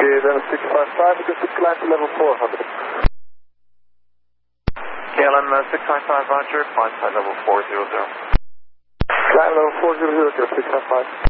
then 655, because it's climb to level 400. KLM 655, roger, climb to level 400. Climb level 400, 655.